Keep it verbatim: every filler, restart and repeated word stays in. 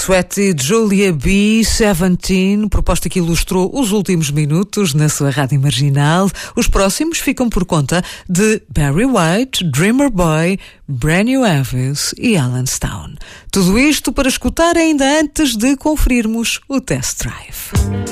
Sweaty, Julia B, Seventeen, proposta que ilustrou os últimos minutos na sua rádio marginal. Os próximos ficam por conta de Barry White, Dreamer Boy, Brand-New Elvis e Alan Stone. Tudo isto para escutar ainda antes de conferirmos o test drive.